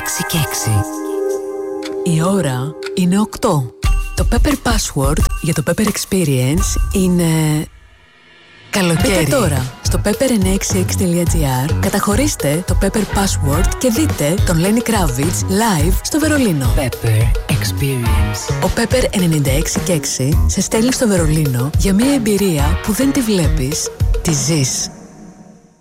και 6. Η ώρα είναι 8. Το Pepper Password για το Pepper Experience είναι... καλοκαίρι. Μπείτε τώρα στο pepper966.gr, καταχωρήστε το Pepper Password και δείτε τον Lenny Kravitz live στο Βερολίνο. Pepper Experience. Ο Pepper 96 και 6 σε στέλνει στο Βερολίνο για μια εμπειρία που δεν τη βλέπεις, τη ζεις.